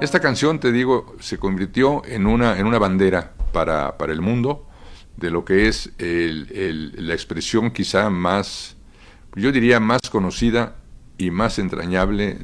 esta canción, te digo, se convirtió en una bandera para el mundo de lo que es la expresión quizá más, yo diría más conocida y más entrañable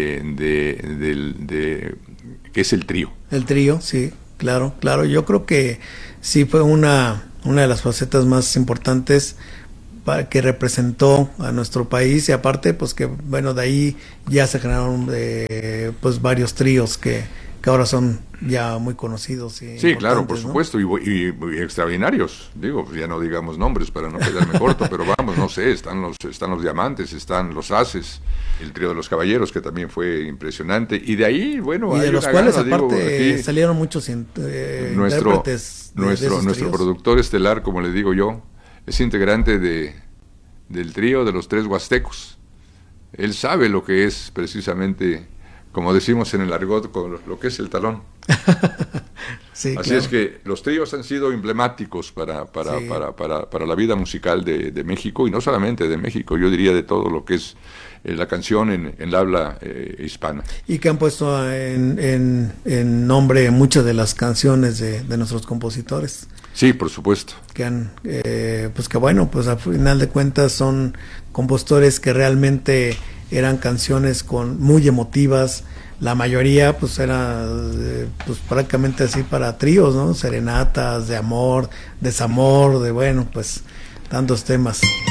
de que es el trío. El trío, sí, claro. Yo creo que sí fue una de las facetas más importantes que representó a nuestro país, y aparte pues que bueno, de ahí ya se generaron pues varios tríos que ahora son ya muy conocidos y sí, claro, por ¿no? supuesto, y extraordinarios, digo, ya no digamos nombres para no quedarme corto, pero vamos, no sé, están los Diamantes, están los Haces, el trío de los Caballeros, que también fue impresionante, y de ahí, bueno, y de hay los una cuales gana, aparte aquí, salieron muchos intérpretes nuestro productor estelar, como le digo yo, es integrante del trío de los Tres Huastecos. Él sabe lo que es precisamente, como decimos en el argot, con lo que es el talón. Sí, así claro. es que los tríos han sido emblemáticos para la vida musical de México, y no solamente de México, yo diría de todo lo que es la canción en la habla hispana. Y que han puesto en nombre muchas de las canciones de nuestros compositores. Sí, por supuesto. Que han, pues que bueno, pues al final de cuentas son compositores que realmente eran canciones muy emotivas. La mayoría pues era pues prácticamente así para tríos, ¿no? Serenatas, de amor, desamor, de bueno, pues tantos temas.